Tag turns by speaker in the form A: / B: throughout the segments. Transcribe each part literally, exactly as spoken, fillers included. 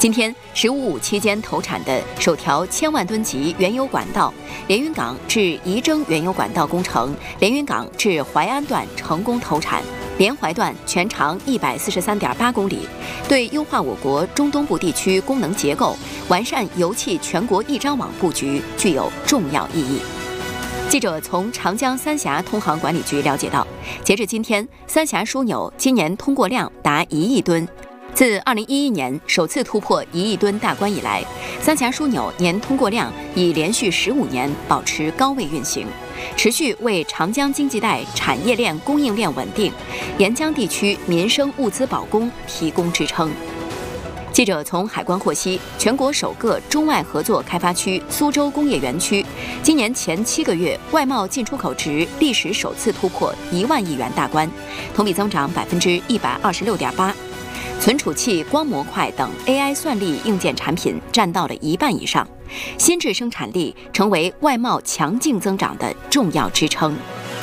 A: 今天，“十五五”期间投产的首条千万吨级原油管道连云港至仪征原油管道工程连云港至淮安段成功投产，连淮段全长一百四十三点八公里，对优化我国中东部地区功能结构、完善油气全国一张网布局具有重要意义。记者从长江三峡通航管理局了解到，截至今天，三峡枢纽今年通过量达一亿吨。自二零一一年首次突破一亿吨大关以来，三峡枢纽年通过量已连续十五年保持高位运行，持续为长江经济带产业链供应链稳定、沿江地区民生物资保供提供支撑。记者从海关获悉，全国首个中外合作开发区苏州工业园区，今年前七个月外贸进出口值历史首次突破一万亿元大关，同比增长百分之一百二十六点八。存储器、光模块等 A I 算力硬件产品占到了一半以上，新质生产力成为外贸强劲增长的重要支撑。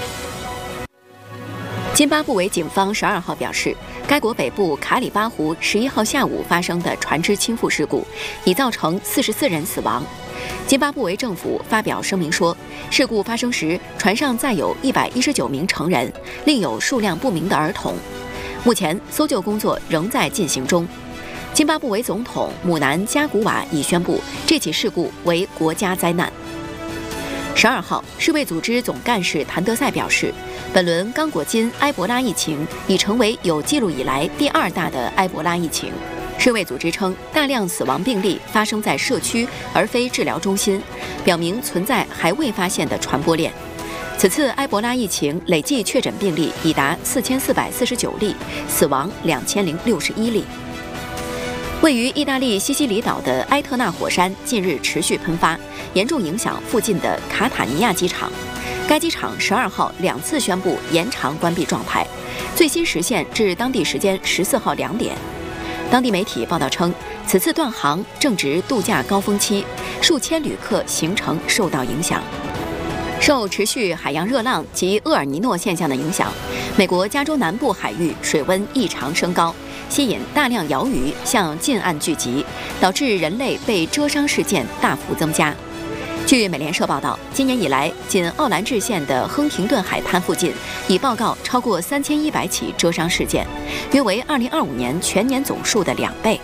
A: 津巴布韦警方十二号表示，该国北部卡里巴湖十一号下午发生的船只倾覆事故，已造成四十四人死亡。津巴布韦政府发表声明说，事故发生时，船上载有一百一十九名成人，另有数量不明的儿童。目前搜救工作仍在进行中。津巴布韦总统姆南加古瓦已宣布这起事故为国家灾难。十二号，世卫组织总干事谭德赛表示，本轮刚果金埃博拉疫情已成为有记录以来第二大的埃博拉疫情。世卫组织称，大量死亡病例发生在社区而非治疗中心，表明存在还未发现的传播链。此次埃博拉疫情累计确诊病例已达四千四百四十九例，死亡两千零六十一例。位于意大利西西里岛的埃特纳火山近日持续喷发，严重影响附近的卡塔尼亚机场。该机场十二号两次宣布延长关闭状态，最新时限至当地时间十四号两点。当地媒体报道称，此次断航正值度假高峰期，数千旅客行程受到影响。受持续海洋热浪及厄尔尼诺现象的影响，美国加州南部海域水温异常升高，吸引大量鳐鱼向近岸聚集，导致人类被蜇伤事件大幅增加。据美联社报道，今年以来，仅奥兰治县的亨廷顿海滩附近已报告超过三千一百起蜇伤事件，约为二零二五年全年总数的两倍。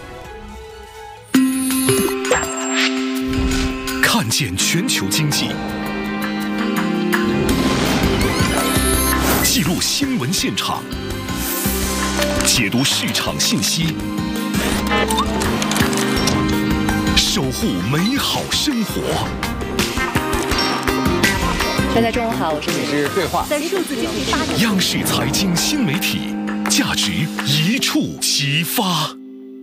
B: 看见全球经济，记录新闻现场，解读市场信息，守护美好生活。
A: 大家中午好，我是
C: 你是对话，
A: 在数字经济发展。
B: 央视财经新媒体，价值一触即发。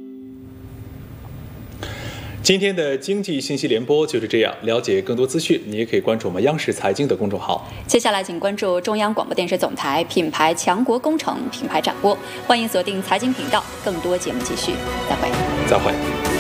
C: 今天的经济信息联播就是这样。了解更多资讯，你也可以关注我们央视财经的公众号。
D: 接下来，请关注中央广播电视总台品牌强国工程品牌展播。欢迎锁定财经频道，更多节目继续。再会。
C: 再会。